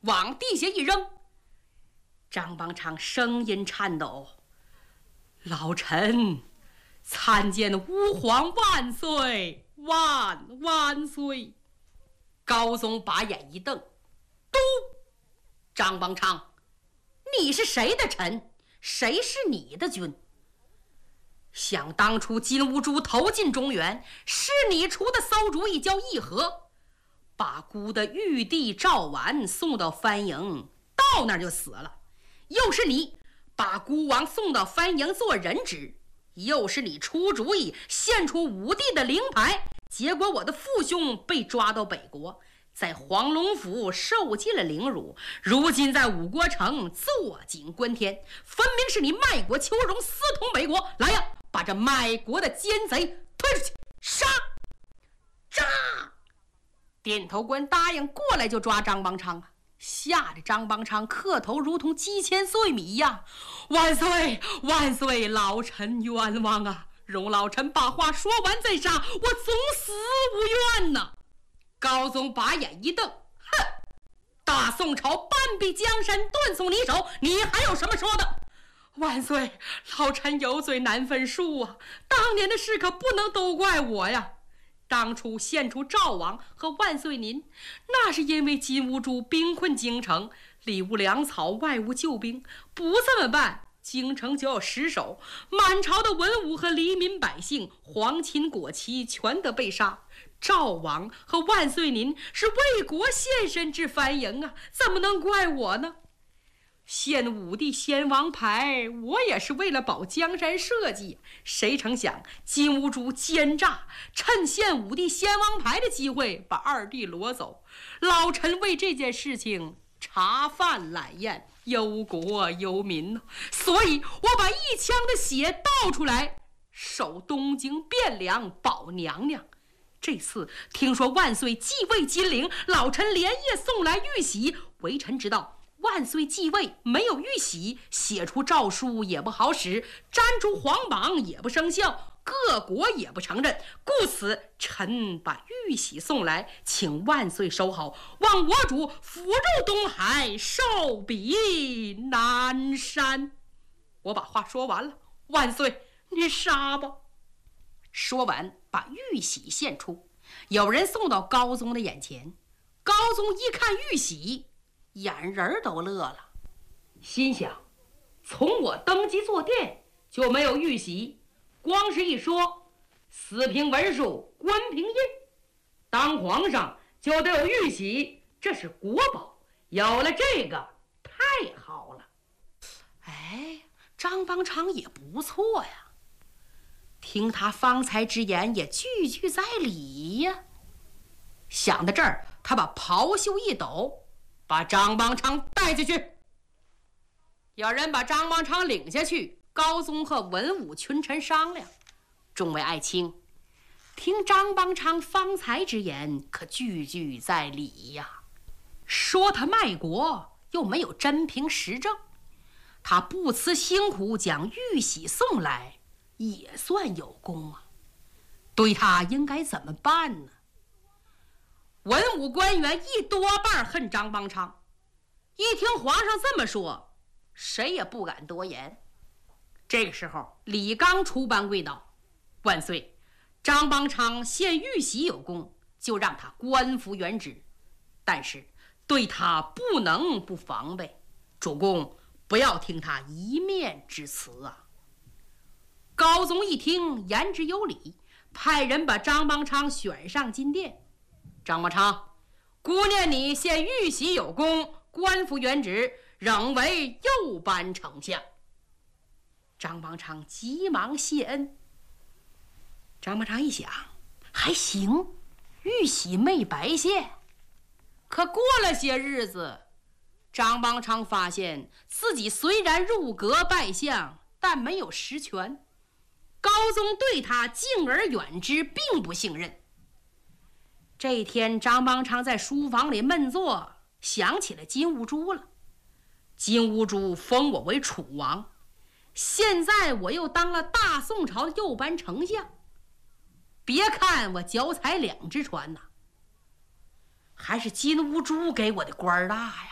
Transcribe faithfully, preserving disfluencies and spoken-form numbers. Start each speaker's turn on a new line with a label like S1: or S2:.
S1: 往地下一扔。张邦昌声音颤抖：“老臣参见吾皇万岁，万万岁！”高宗把眼一瞪：“嘟！张邦昌，你是谁的臣？谁是你的君？想当初金兀术投进中原，是你出的馊主意，叫议和，把孤的玉帝赵绾送到藩营，到那儿就死了。又是你把孤王送到藩营做人质，又是你出主意献出武帝的灵牌，结果我的父兄被抓到北国，在黄龙府受尽了凌辱，如今在五国城坐井观天，分明是你卖国求荣，私通北国。来呀，把这卖国的奸贼推出去，杀！炸！点头官答应过来就抓张邦昌啊，吓得张邦昌磕头如同鸡千岁米一样：“万岁万岁，老臣冤枉啊！容老臣把话说完再杀，我总死无怨呐！”高宗把眼一瞪：“哼，大宋朝半壁江山断送你手，你还有什么说的？”“万岁，老臣有罪难分数啊！当年的事可不能都怪我呀。当初献出赵王和万岁您，那是因为金兀术兵困京城，里无粮草，外无救兵，不这么办，京城就要失守，满朝的文武和黎民百姓，皇亲国戚全得被杀。赵王和万岁您是为国献身至藩营啊，怎么能怪我呢？献武帝先王牌，我也是为了保江山社稷，谁成想金兀术奸诈，趁献武帝先王牌的机会把二弟掳走。老臣为这件事情茶饭懒宴，忧国忧民，所以我把一腔的血倒出来，守东京汴梁保娘娘。这次听说万岁继位金陵，老臣连夜送来玉玺，微臣知道万岁继位没有玉玺，写出诏书也不好使，粘出皇榜也不生效，各国也不承认，故此臣把玉玺送来，请万岁收好，望我主福入东海，寿比南山。我把话说完了，万岁你杀吧。说完把玉玺献出，有人送到高宗的眼前。高宗一看玉玺，眼人都乐了，心想从我登基坐殿就没有玉玺，光是一说四平文书官平印，当皇上就得有玉玺，这是国宝，有了这个太好了。哎，张邦昌也不错呀，听他方才之言也句句在理呀。想到这儿，他把袍袖一抖，把张邦昌带下去。有人把张邦昌领下去，高宗和文武群臣商量：“众位爱卿，听张邦昌方才之言，可句句在理呀。说他卖国，又没有真凭实证，他不辞辛苦将玉玺送来，也算有功啊。对他应该怎么办呢？”文武官员一多半恨张邦昌，一听皇上这么说，谁也不敢多言。这个时候，李纲出班跪道：“万岁，张邦昌献玉玺有功，就让他官复原职，但是对他不能不防备，主公不要听他一面之词啊。”高宗一听，言之有理，派人把张邦昌选上金殿。张邦昌，姑念你献玉玺有功，官复原职，仍为右班丞相。张邦昌急忙谢恩。张邦昌一想，还行，玉玺没白献。可过了些日子，张邦昌发现自己虽然入阁拜相，但没有实权，高宗对他敬而远之，并不信任。这天，张邦昌在书房里闷坐，想起了金兀术了。金兀术封我为楚王，现在我又当了大宋朝的右班丞相，别看我脚踩两只船呐，还是金兀术给我的官大呀。